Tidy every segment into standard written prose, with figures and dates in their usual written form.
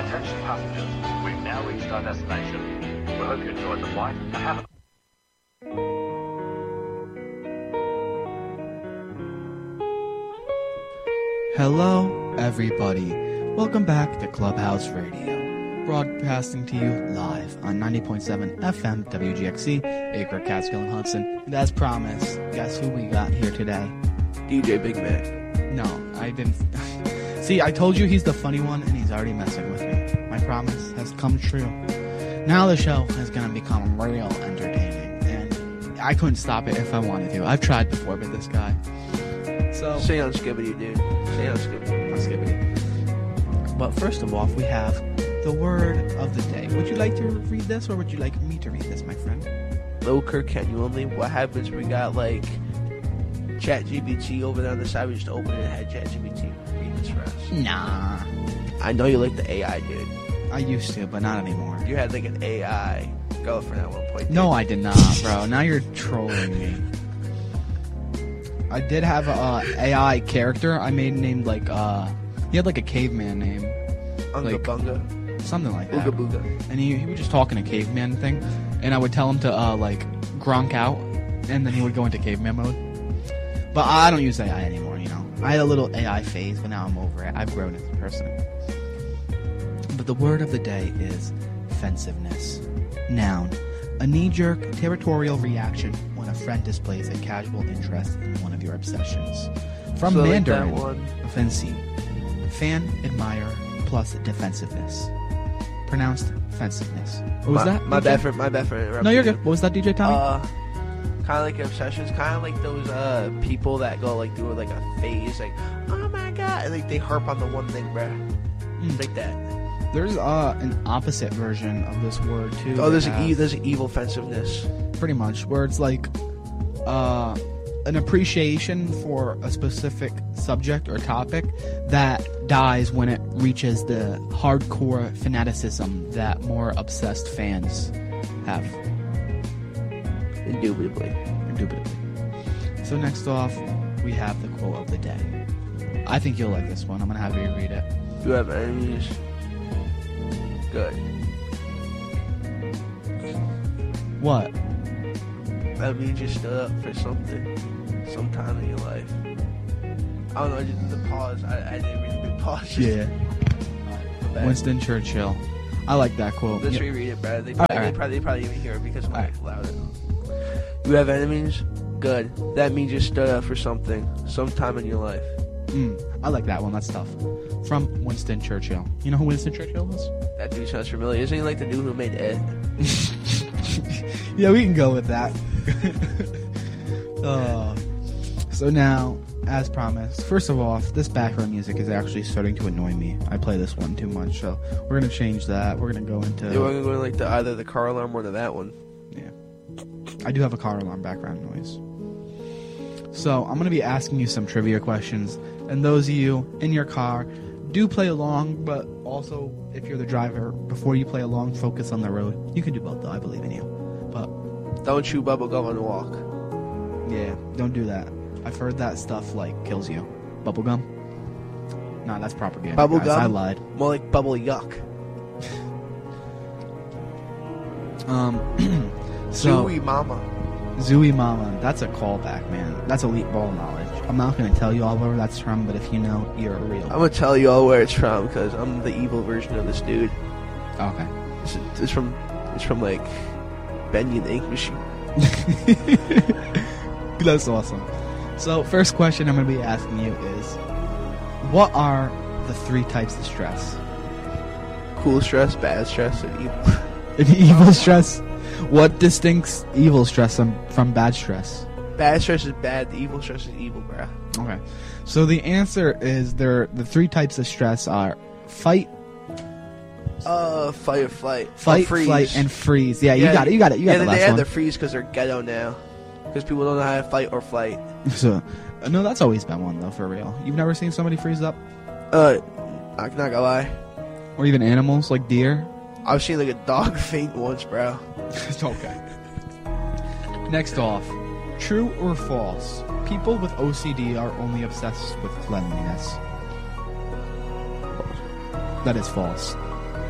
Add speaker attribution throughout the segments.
Speaker 1: Attention passengers, we've now reached our destination. We hope you enjoyed the flight and have a...
Speaker 2: Hello, everybody. Welcome back to Clubhouse Radio, broadcasting to you live on 90.7 FM WGXC, Acre, Catskill, and Hudson. And as promised, guess who we got here today?
Speaker 3: DJ Big Mac.
Speaker 2: No, I didn't. See, I told you he's the funny one, and he's already messing with me. My promise has come true. Now the show is going to become real entertaining, and I couldn't stop it if I wanted to. I've tried before with this guy. So
Speaker 3: Say on Skibbity, dude. Say on Skibbity.
Speaker 2: I'll skip it. But first of all, we have the word of the day. Would you like to read this, or would you like me to read this, my friend?
Speaker 3: Lil Kirk, can you only? What happens when we got, like, ChatGPT over there on the side? We just open it and had ChatGPT read this for us.
Speaker 2: Nah.
Speaker 3: I know you like the AI, dude.
Speaker 2: I used to, but not anymore.
Speaker 3: You had, like, an AI girlfriend at one point.
Speaker 2: No, I did not, bro. Now you're trolling me. I did have a AI character I made named, like, he had, like, a caveman name.
Speaker 3: Unga
Speaker 2: like,
Speaker 3: Bunga.
Speaker 2: Something like that.
Speaker 3: Ooga Booga.
Speaker 2: And he would just talk in a caveman thing, and I would tell him to, like, gronk out, and then he would go into caveman mode. But I don't use AI anymore, you know. I had a little AI phase, but now I'm over it. I've grown as a person. But the word of the day is offensiveness. Noun. A knee-jerk, territorial reaction when a friend displays a casual interest in one of your obsessions. From
Speaker 3: So, like,
Speaker 2: Mandarin,
Speaker 3: that one.
Speaker 2: offensive. Fan, admire, plus defensiveness. Pronounced offensiveness. What was that?
Speaker 3: My
Speaker 2: DJ?
Speaker 3: bad for interrupting.
Speaker 2: No, you're good. What was that, DJ Tommy?
Speaker 3: Kind of like obsessions, kind of like those people that go like through like a phase, like, oh my god, and like they harp on the one thing, bruh. Like that.
Speaker 2: There's an opposite version of this word too.
Speaker 3: Oh, there's
Speaker 2: that has-
Speaker 3: there's evil offensiveness.
Speaker 2: pretty much, where it's like an appreciation for a specific subject or topic that dies when it reaches the hardcore fanaticism that more obsessed fans have.
Speaker 3: Indubitably.
Speaker 2: So next off, we have the quote of the day. I think you'll like this one. I'm gonna have you read it.
Speaker 3: You have enemies. Good.
Speaker 2: What?
Speaker 3: That means you stood up for something, sometime in your life. I don't know, just the pause. I didn't really big pause.
Speaker 2: Yeah.
Speaker 3: My bad.
Speaker 2: Winston Churchill. I like that quote.
Speaker 3: Let's
Speaker 2: Yeah.
Speaker 3: reread it, Brad. They
Speaker 2: Alright.
Speaker 3: probably even hear it because we're
Speaker 2: Alright.
Speaker 3: loud. You have enemies? Good. That means you stood up for something, sometime in your life.
Speaker 2: I like that one. That's tough. From Winston Churchill. You know who Winston Churchill is?
Speaker 3: That dude sounds familiar. Isn't he like the dude who made Ed?
Speaker 2: Yeah, we can go with that. So now, as promised, first of all, this background music is actually starting to annoy me. I play this one too much, so we're gonna change that. We're gonna go into.
Speaker 3: Yeah, we're gonna go like either the car alarm or to that one.
Speaker 2: Yeah. I do have a car alarm background noise. So I'm gonna be asking you some trivia questions, and those of you in your car, do play along, but also if you're the driver, before you play along, focus on the road. You can do both, though. I believe in you. But
Speaker 3: Don't chew bubble gum on the walk.
Speaker 2: yeah, don't do that. I've heard that stuff like kills you. Bubblegum? Nah, that's propaganda.
Speaker 3: Bubble
Speaker 2: guys.
Speaker 3: gum?
Speaker 2: I lied.
Speaker 3: More like bubble yuck.
Speaker 2: So
Speaker 3: Zooey mama.
Speaker 2: Zooey Mama, that's a callback, man. That's elite ball knowledge. I'm not gonna tell you all where that's from, but if you know, you're real.
Speaker 3: I'm gonna tell you all where it's from because I'm the evil version of this dude.
Speaker 2: Okay.
Speaker 3: It's from like Benny the Ink Machine.
Speaker 2: That's awesome. So, first question I'm going to be asking you is, what are the three types of stress?
Speaker 3: Cool stress, bad stress, and evil.
Speaker 2: An evil stress? What distincts evil stress from bad stress?
Speaker 3: Bad stress is bad, the evil stress is evil, bruh.
Speaker 2: Okay. So the answer is the three types of stress are fight,
Speaker 3: Fight or flight.
Speaker 2: Fight,
Speaker 3: freeze.
Speaker 2: flight, and freeze. Yeah, you got it. You got
Speaker 3: Yeah,
Speaker 2: the
Speaker 3: they
Speaker 2: last
Speaker 3: had
Speaker 2: one.
Speaker 3: the freeze because they're ghetto now. Because people don't know how to fight or flight.
Speaker 2: So, no, that's always been one though, for real. You've never seen somebody freeze up,
Speaker 3: I'm not gonna lie.
Speaker 2: or even animals like deer.
Speaker 3: I've seen like a dog faint once, bro.
Speaker 2: Okay. Next off, true or false? People with OCD are only obsessed with cleanliness. That is false.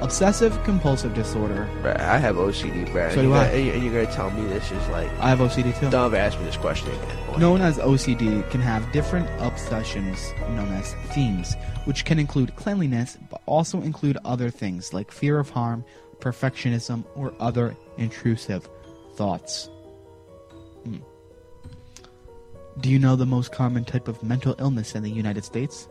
Speaker 2: Obsessive compulsive disorder.
Speaker 3: Bruh, I have OCD, bruh.
Speaker 2: So do I.
Speaker 3: And you're gonna tell me this is like...
Speaker 2: I have OCD too.
Speaker 3: Don't ever ask me this question again, boy.
Speaker 2: Known as OCD can have different obsessions known as themes, which can include cleanliness, but also include other things like fear of harm, perfectionism, or other intrusive thoughts. Do you know the most common type of mental illness in the United States?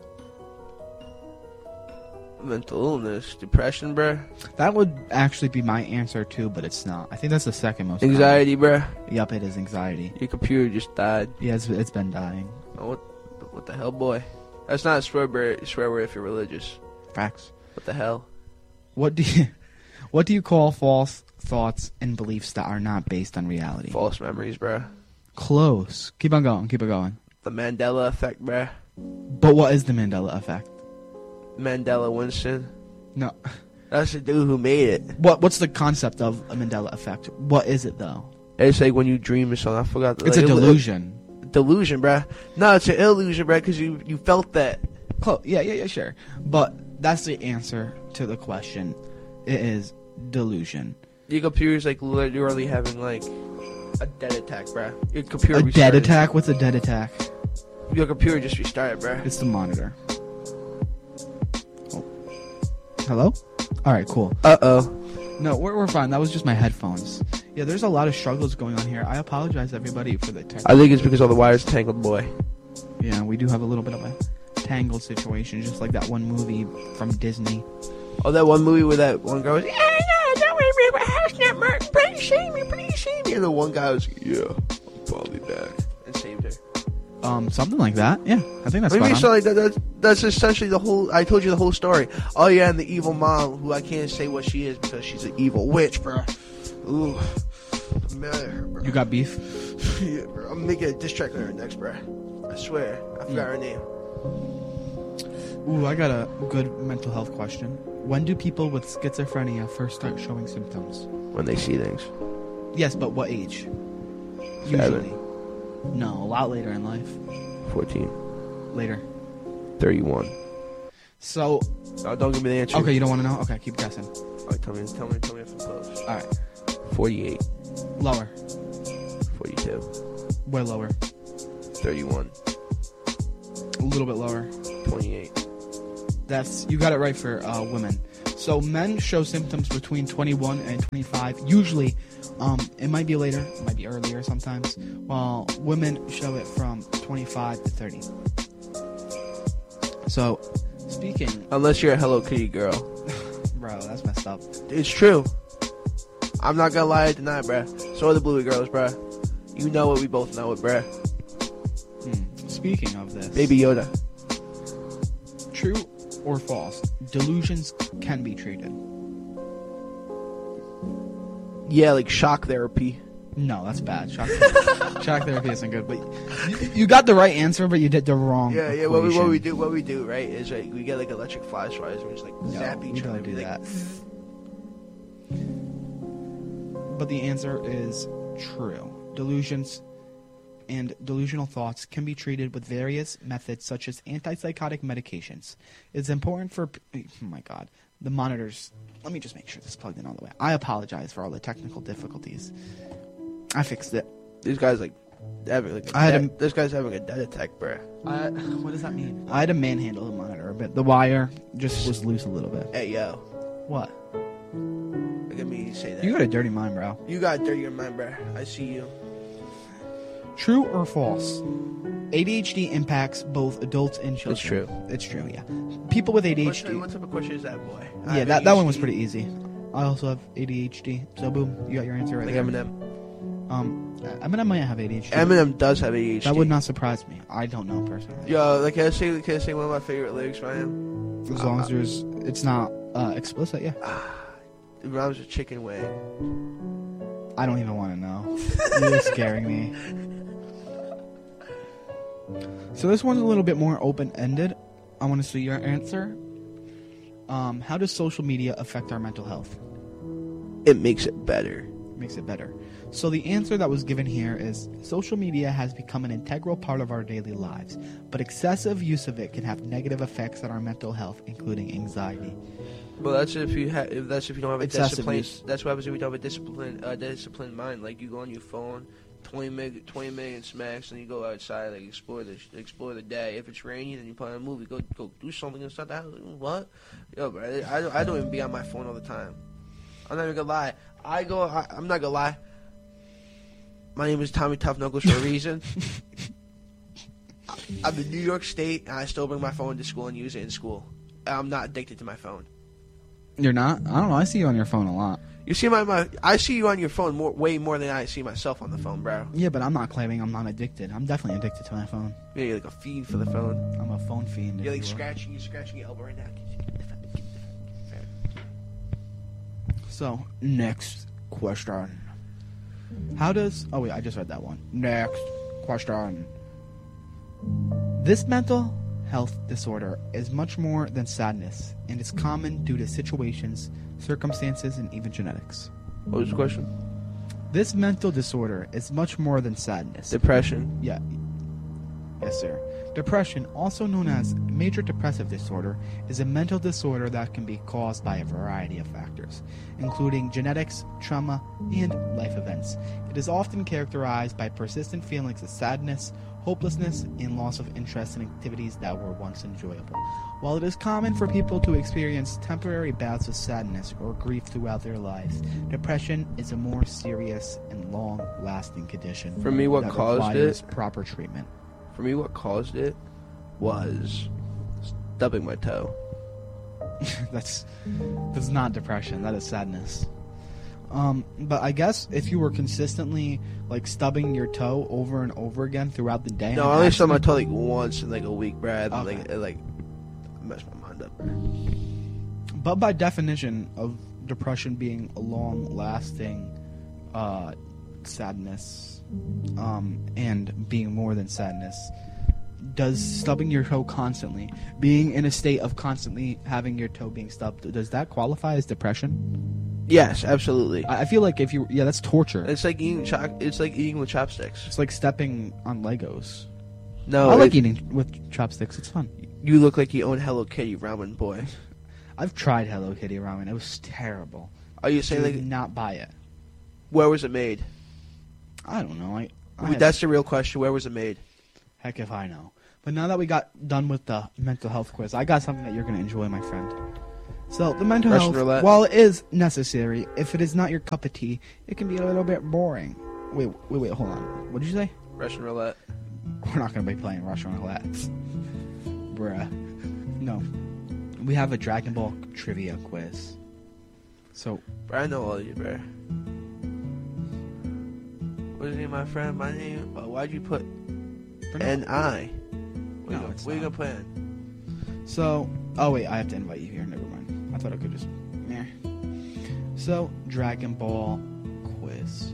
Speaker 3: Mental illness, depression, bruh.
Speaker 2: That would actually be my answer too, but it's not. I think that's the second most
Speaker 3: Anxiety, bruh.
Speaker 2: common. Yup, it is anxiety.
Speaker 3: Your computer just died.
Speaker 2: Yeah, it's been dying.
Speaker 3: Oh, what the hell, boy? That's not a swear word if you're religious.
Speaker 2: Facts.
Speaker 3: What the hell?
Speaker 2: What do you call false thoughts and beliefs that are not based on reality?
Speaker 3: False memories, bruh.
Speaker 2: Close. Keep on going. Keep it going.
Speaker 3: The Mandela effect, bruh.
Speaker 2: But what is the Mandela effect?
Speaker 3: Mandela Winston.
Speaker 2: No.
Speaker 3: That's the dude who made it.
Speaker 2: What's the concept of a Mandela effect? What is it though?
Speaker 3: It's like when you dream or something. I forgot.
Speaker 2: It's a delusion.
Speaker 3: Delusion, bruh. No, it's an illusion, bruh, because you felt that.
Speaker 2: Yeah, sure. But that's the answer to the question. It is delusion.
Speaker 3: Your computer's like literally having like a dead attack, bruh. Your computer
Speaker 2: A
Speaker 3: restarted.
Speaker 2: dead attack? What's a dead attack?
Speaker 3: Your computer just restarted, bruh.
Speaker 2: It's the monitor. Oh. Hello? Alright, cool.
Speaker 3: Uh-oh.
Speaker 2: No, we're fine. That was just my headphones. Yeah, there's a lot of struggles going on here. I apologize, everybody, for the technical.
Speaker 3: I think it's because all the wires tangled, boy.
Speaker 2: Yeah, we do have a little bit of a tangled situation, just like that one movie from Disney.
Speaker 3: Oh, that one movie where that one guy was, yeah, don't worry about house not Martin. Please save me. And the one guy was, yeah, I'll probably back. And saved her.
Speaker 2: Something like that. Yeah, I think that's
Speaker 3: Maybe
Speaker 2: spot
Speaker 3: so
Speaker 2: on.
Speaker 3: like that's essentially the whole. I told you the whole story. Oh yeah, and the evil mom, who I can't say what she is because she's an evil witch, bro. Ooh, I'm mad at her, bro.
Speaker 2: You got beef?
Speaker 3: Yeah, bro. I'm making a diss track on her next, bro. I swear, I forgot her name.
Speaker 2: Ooh, I got a good mental health question. When do people with schizophrenia first start showing symptoms?
Speaker 3: When they see things.
Speaker 2: Yes, but what age?
Speaker 3: 7.
Speaker 2: Usually. No, a lot later in life.
Speaker 3: 14.
Speaker 2: Later.
Speaker 3: 31.
Speaker 2: So.
Speaker 3: Oh, don't give me the answer.
Speaker 2: Okay, you don't want to know? Okay, keep guessing.
Speaker 3: Oh, tell me if I'm close.
Speaker 2: All right.
Speaker 3: 48.
Speaker 2: Lower.
Speaker 3: 42.
Speaker 2: Way lower.
Speaker 3: 31.
Speaker 2: A little bit lower.
Speaker 3: 28.
Speaker 2: You got it right for women. So men show symptoms between 21 and 25. Usually, it might be later, it might be earlier sometimes. While women show it from 25 to 30. So, speaking,
Speaker 3: Unless you're a Hello Kitty girl.
Speaker 2: bro, that's messed up.
Speaker 3: It's true. I'm not gonna lie or deny, bruh. So are the Bluey girls, bruh. You know what we both know it, bruh.
Speaker 2: Speaking of this,
Speaker 3: Baby Yoda.
Speaker 2: true or false? Delusions can be treated.
Speaker 3: Yeah, like shock therapy.
Speaker 2: No, that's bad. Shock therapy isn't good. But you got the right answer, but you did the wrong.
Speaker 3: Yeah.
Speaker 2: equation.
Speaker 3: What we do, right? Is like we get like electric flash flies and we just like zap each
Speaker 2: we
Speaker 3: other.
Speaker 2: don't do
Speaker 3: Like,
Speaker 2: that. But the answer is true. Delusions and delusional thoughts can be treated with various methods such as antipsychotic medications. It's important for... Oh my god. The monitors... Let me just make sure this is plugged in all the way. I apologize for all the technical difficulties. I fixed it.
Speaker 3: These guys like having like this guy's having a dead attack, bruh.
Speaker 2: What does that mean? I had to manhandle the monitor a bit. The wire just was loose a little bit.
Speaker 3: Hey yo,
Speaker 2: What?
Speaker 3: look at me say that.
Speaker 2: You got a dirty mind, bro.
Speaker 3: You got dirty in mind, bruh. I see you.
Speaker 2: True or false? ADHD impacts both adults and children.
Speaker 3: It's true.
Speaker 2: It's true, yeah. People with ADHD...
Speaker 3: What type of question is that, boy?
Speaker 2: Yeah, that one was pretty easy. I also have ADHD. So, boom, you got your answer right
Speaker 3: Like
Speaker 2: there.
Speaker 3: Eminem.
Speaker 2: Eminem might have ADHD.
Speaker 3: Eminem does have ADHD.
Speaker 2: That would not surprise me. I don't know personally.
Speaker 3: Yo, like, can I say one of my favorite lyrics by him?
Speaker 2: As long as it's not explicit, yeah.
Speaker 3: It rhymes with chicken wing.
Speaker 2: I don't even want to know. You're scaring me. So this one's a little bit more open-ended. I want to see your answer. How does social media affect our mental health?
Speaker 3: It makes it better.
Speaker 2: makes it better. So the answer that was given here is social media has become an integral part of our daily lives, but excessive use of it can have negative effects on our mental health, including anxiety.
Speaker 3: Well, that's if you don't have a
Speaker 2: Excessive
Speaker 3: discipline.
Speaker 2: use.
Speaker 3: That's what happens if you don't have a disciplined mind. Like you go on your phone, 20 million smacks, and you go outside, like explore the day. If it's raining, then you put on a movie. Go do something and stuff. What? Yo, bro, I don't even be on my phone all the time. I'm not even gonna lie. I'm not gonna lie. My name is Tommy Tough Knuckles for a reason. I'm in New York State, and I still bring my phone to school and use it in school. I'm not addicted to my phone.
Speaker 2: You're not? I don't know. I see you on your phone a lot.
Speaker 3: You see I see you on your phone way more than I see myself on the phone, bro.
Speaker 2: Yeah, but I'm not claiming I'm not addicted. I'm definitely addicted to my phone.
Speaker 3: Yeah, you're like a fiend for the phone.
Speaker 2: I'm a phone fiend.
Speaker 3: You're like
Speaker 2: if you will.
Speaker 3: scratching your elbow right now.
Speaker 2: So, next question. How does... Oh, wait, I just read that one. Next question. This mental health disorder is much more than sadness, and is common due to situations, circumstances, and even genetics.
Speaker 3: What was the question?
Speaker 2: This mental disorder is much more than sadness.
Speaker 3: Depression.
Speaker 2: Yeah. Yes, sir. Depression, also known as major depressive disorder, is a mental disorder that can be caused by a variety of factors, including genetics, trauma, and life events. It is often characterized by persistent feelings of sadness, hopelessness, and loss of interest in activities that were once enjoyable. While it is common for people to experience temporary bouts of sadness or grief throughout their lives, depression is a more serious and long-lasting condition.
Speaker 3: For me, what
Speaker 2: that
Speaker 3: caused
Speaker 2: requires
Speaker 3: it?
Speaker 2: proper treatment.
Speaker 3: For me, what caused it was stubbing my toe.
Speaker 2: That's not depression. That is sadness. But I guess if you were consistently like stubbing your toe over and over again throughout the day.
Speaker 3: No, I only stubbed my toe like once in like a week, Brad.
Speaker 2: Okay.
Speaker 3: It messed my mind up.
Speaker 2: But by definition of depression being a long-lasting sadness, and being more than sadness, does stubbing your toe constantly, being in a state of constantly having your toe being stubbed, does that qualify as depression?
Speaker 3: Yes, absolutely.
Speaker 2: I feel like if you, that's torture.
Speaker 3: It's like eating. It's like eating with chopsticks.
Speaker 2: It's like stepping on Legos.
Speaker 3: No,
Speaker 2: I like eating with chopsticks. It's fun.
Speaker 3: You look like you own Hello Kitty ramen, boy.
Speaker 2: I've tried Hello Kitty ramen. It was terrible.
Speaker 3: Are you saying
Speaker 2: Did
Speaker 3: like
Speaker 2: not buy it?
Speaker 3: where was it made?
Speaker 2: I don't know.
Speaker 3: That's the real question. Where was it made?
Speaker 2: Heck if I know. But now that we got done with the mental health quiz, I got something that you're going to enjoy, my friend. So, the mental
Speaker 3: Russian
Speaker 2: health,
Speaker 3: roulette.
Speaker 2: while it is necessary, if it is not your cup of tea, it can be a little bit boring. Wait, hold on. What did you say?
Speaker 3: Russian roulette.
Speaker 2: We're not going to be playing Russian roulette. Bruh. No. We have a Dragon Ball trivia quiz. So,
Speaker 3: Bro, I know all of you, bro. What is your name, my friend? My name. Why'd you put N-I?
Speaker 2: No, it's
Speaker 3: What are you
Speaker 2: not.
Speaker 3: gonna play in?
Speaker 2: So, oh wait, I have to invite you here. Never mind. I thought I could just. Meh. So, Dragon Ball quiz.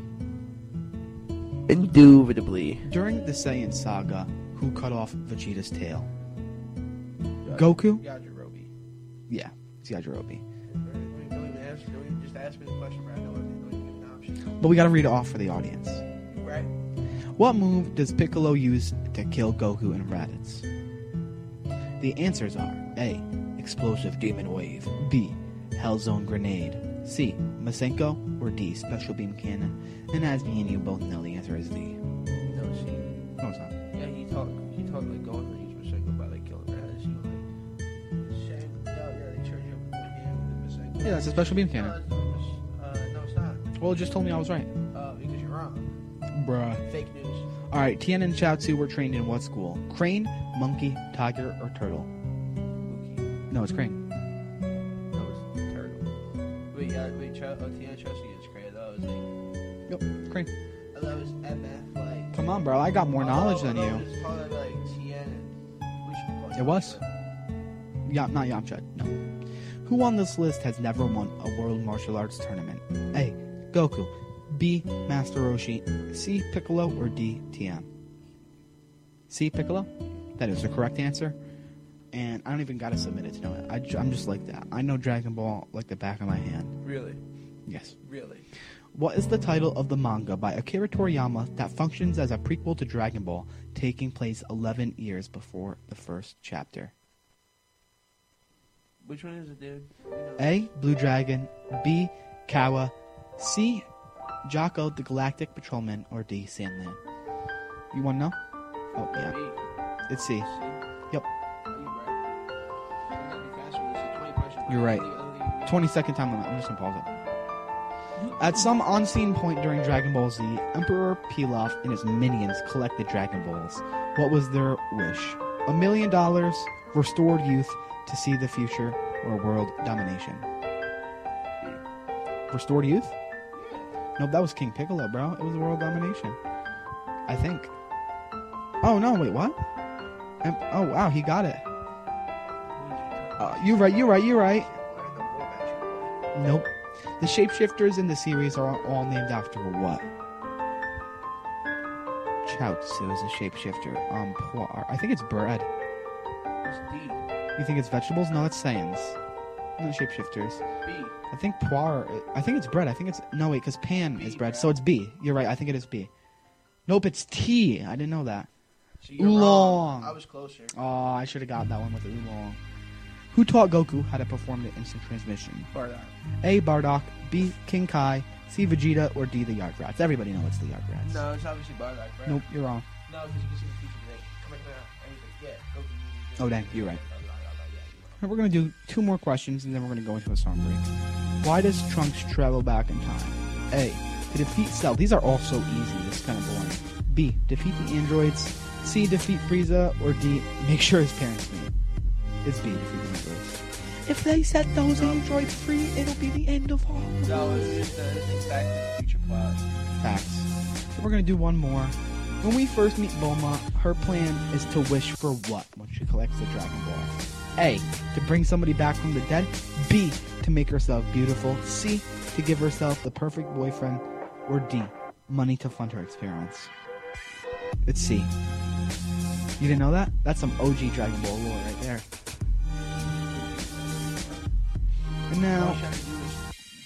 Speaker 3: Indubitably.
Speaker 2: During the Saiyan saga, who cut off Vegeta's tail? Goku?
Speaker 3: Yajirobe.
Speaker 2: Yeah, it's Yajirobe.
Speaker 3: Don't even just ask me the question, bro. Don't even give an option.
Speaker 2: But we gotta read it off for the audience.
Speaker 3: Right.
Speaker 2: What move does Piccolo use to kill Goku and Raditz? The answers are A. Explosive Demon Wave, B. Hellzone Grenade, C. Masenko, or D. Special Beam Cannon. And as me and you both know, the answer is D.
Speaker 3: No, see.
Speaker 2: No, it's not.
Speaker 3: Yeah, he talked like going to use Masenko by like killing Raditz. He was like, they charge you up with him with the Masenko.
Speaker 2: Yeah, that's a Special Beam Cannon.
Speaker 3: No, it's not.
Speaker 2: Well, it just told me I was right.
Speaker 3: Because you're wrong.
Speaker 2: Bruh.
Speaker 3: Fake news.
Speaker 2: Alright, Tien and Chaozu were trained in what school? Crane, Monkey, Tiger, or Turtle?
Speaker 3: Mookie.
Speaker 2: No, it's Crane.
Speaker 3: No, it's turtle. Wait, Tiana Chelsea is crazy. That was like.
Speaker 2: Yep, Crane.
Speaker 3: I thought it was MF, like.
Speaker 2: Come on, bro. I got more knowledge than you.
Speaker 3: It's called like Tien and. We should call
Speaker 2: It was? Yeah, not Yamcha. No. Who on this list has never won a World Martial Arts Tournament? A. Goku. B. Master Roshi. C. Piccolo. Or D. Tien? C. Piccolo? That is the correct answer. And I don't even gotta submit it to know it. I'm just like that. I know Dragon Ball like the back of my hand.
Speaker 3: Really?
Speaker 2: Yes.
Speaker 3: Really?
Speaker 2: What is the title of the manga by Akira Toriyama that functions as a prequel to Dragon Ball, taking place 11 years before the first chapter?
Speaker 3: Which one is it, dude?
Speaker 2: A. Blue Dragon, B. Kawa, C. Jocko the Galactic Patrolman, or D. Sandland? You want to know? Oh, yeah.
Speaker 3: B.
Speaker 2: It's C.
Speaker 3: C.
Speaker 2: Yep.
Speaker 3: You're right.
Speaker 2: You're right. 20-second time limit. I'm just going to pause it. At some unseen point during Dragon Ball Z, Emperor Pilaf and his minions collected Dragon Balls. What was their wish? $1 million, restored youth to see the future, or world domination? Restored youth? Nope, that was King Piccolo, bro. It was world domination. I think. Oh, no, wait, what? Oh, wow, he got it. You're right. Nope. The shapeshifters in the series are all named after what? Chaozu is a shapeshifter. I think it's bread.
Speaker 3: It's D.
Speaker 2: You think it's vegetables? No, it's Saiyans. No shapeshifters.
Speaker 3: B.
Speaker 2: I think I think it's bread. I think it's... No, wait, because pan is bread. So it's B. You're right. I think it is B. Nope, it's T. I didn't know that.
Speaker 3: So you're
Speaker 2: Oolong.
Speaker 3: wrong. I was closer.
Speaker 2: Oh, I should have got that one with the oolong. Who taught Goku how to perform the instant transmission?
Speaker 3: Bardock.
Speaker 2: A. Bardock, B. King Kai, C. Vegeta, or D. the Yardrats? Everybody knows it's the Yardrats.
Speaker 3: No, it's obviously Bardock, bro.
Speaker 2: Nope, you're wrong.
Speaker 3: No, because you can see the future today. Come back now. Anything. Yeah, Goku.
Speaker 2: Oh, dang, you're right.
Speaker 3: Yeah,
Speaker 2: We're going to do 2 more questions, and then we're going to go into a song break. Why does Trunks travel back in time? A. To defeat Cell. These are all so easy. This is kind of boring. B. Defeat the androids. C. Defeat Frieza. Or D. Make sure his parents meet. It's B. Defeat the androids. If they set those androids free, it'll be the end of all.
Speaker 3: No, it's just exactly the future plot.
Speaker 2: Facts. So we're going to do one more. When we first meet Bulma, her plan is to wish for what when she collects the Dragon Ball? A. To bring somebody back from the dead. B. To make herself beautiful. C. To give herself the perfect boyfriend. Or D. Money to fund her experiments. It's C. You didn't know that? That's some OG Dragon Ball lore right there. And now...